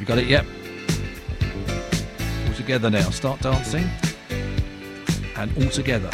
You got it? Yep. All together now. Start dancing. And all together.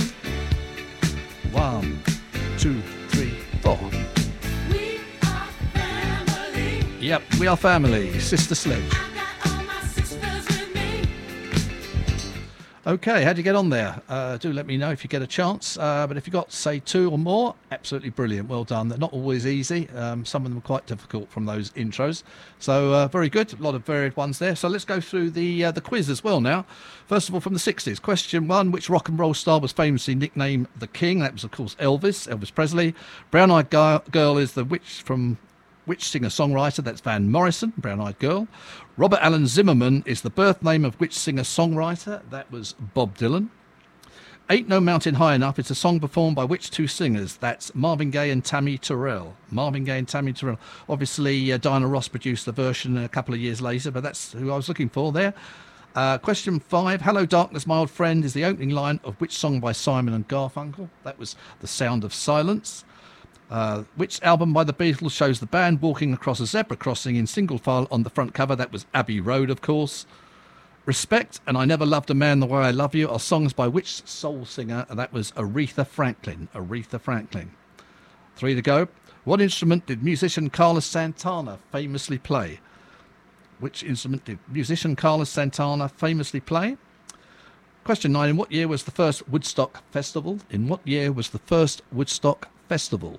1, 2, 3, 4. We are family. Yep, we are family. Sister Sledge. I got all my sisters with me. Okay, how'd you get on there? Do let me know if you get a chance. But if you got, say, 2 or more, absolutely brilliant. Well done. They're not always easy. Some of them are quite difficult from those intros. So very good. A lot of varied ones there. So let's go through the quiz as well now. First of all, from the 60s. Question 1, which rock and roll star was famously nicknamed the King? That was, of course, Elvis Presley. Brown Eyed Girl is the witch from... Which singer-songwriter? That's Van Morrison, Brown Eyed Girl. Robert Allen Zimmerman is the birth name of which singer-songwriter? That was Bob Dylan. Ain't No Mountain High Enough is a song performed by which 2 singers? That's Marvin Gaye and Tammy Terrell. Marvin Gaye and Tammy Terrell. Obviously, Diana Ross produced the version a couple of years later, but that's who I was looking for there. Question 5, Hello Darkness, My Old Friend is the opening line of which song by Simon and Garfunkel? That was The Sound of Silence. Which album by the Beatles shows the band walking across a zebra crossing in single file on the front cover? That was Abbey Road, of course. Respect and I Never Loved a Man the Way I Love You are songs by which soul singer? And that was Aretha Franklin. Aretha Franklin. 3 to go. What instrument did musician Carlos Santana famously play? Which instrument did musician Carlos Santana famously play? Question 9. In what year was the first Woodstock Festival? In what year was the first Woodstock Festival?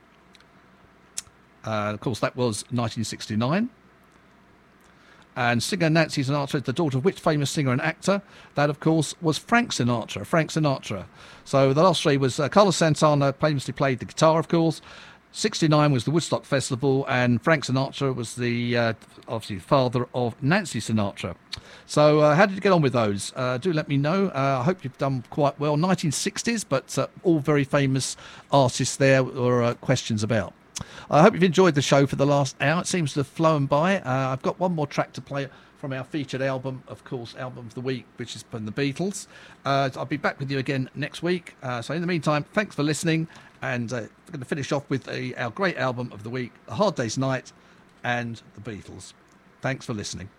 Of course, that was 1969. And singer Nancy Sinatra is the daughter of which famous singer and actor? That, of course, was Frank Sinatra. Frank Sinatra. So the last 3 was Carlos Santana famously played the guitar, of course. 69 was the Woodstock Festival, and Frank Sinatra was the, obviously, father of Nancy Sinatra. So how did you get on with those? Do let me know. I hope you've done quite well. 1960s, but all very famous artists there or questions about. I hope you've enjoyed the show for the last hour. It seems to have flown by. I've got one more track to play from our featured album, of course, Album of the Week, which is from the Beatles. I'll be back with you again next week. So in the meantime, thanks for listening. And we're going to finish off with our great album of the week, A Hard Day's Night and the Beatles. Thanks for listening.